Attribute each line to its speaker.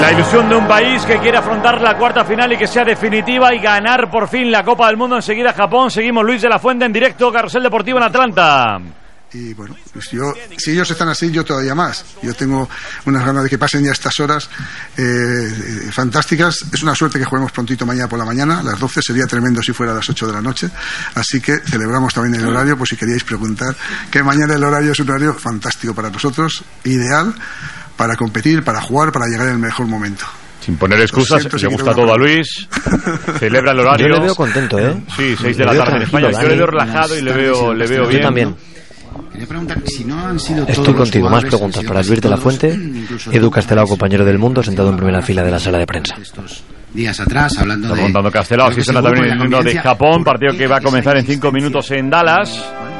Speaker 1: La ilusión de un país que quiere afrontar la cuarta final y que sea definitiva y ganar por fin la Copa del Mundo. Enseguida Japón. Seguimos Luis de la Fuente en directo, Carrusel Deportivo en Atlanta.
Speaker 2: Y bueno, pues si ellos están así, yo todavía más. Yo tengo unas ganas de que pasen ya estas horas fantásticas. Es una suerte que juguemos prontito mañana por la mañana, a las 12. Sería tremendo si fuera a las 8 de la noche. Así que celebramos también el horario, por si queríais preguntar, que mañana el horario es un horario fantástico para nosotros, ideal para competir, para jugar, para llegar en el mejor momento.
Speaker 1: Sin poner excusas, le gusta todo a Luis. Celebra el horario.
Speaker 3: Yo le veo contento, ¿eh?
Speaker 1: Sí, 6 de la tarde en España. Yo le veo relajado y le veo bien.
Speaker 3: Yo también.
Speaker 4: Quería preguntar si no han sido
Speaker 3: Estoy contigo. Más preguntas para Luis de la Fuente. Edu Castelao, compañero del Mundo, sentado en primera fila de la sala de prensa.
Speaker 4: Días atrás, hablando
Speaker 1: Está preguntando Castelao, si suena también el himno de Japón, partido que va a comenzar en 5 minutos en Dallas.